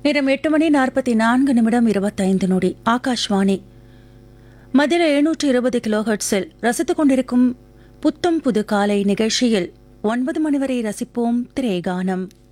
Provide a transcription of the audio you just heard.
நேரம் 8:44 25 நொடி. ஆகாஷ்வாணி மதுரை 720 கிலோஹெர்ட்ஸில் ரசித்துக் கொண்டிருக்கும் புத்தம் புது காலை நிகழ்ச்சியில் 9 மணி வரை ரசிப்போம் திரைகானம்.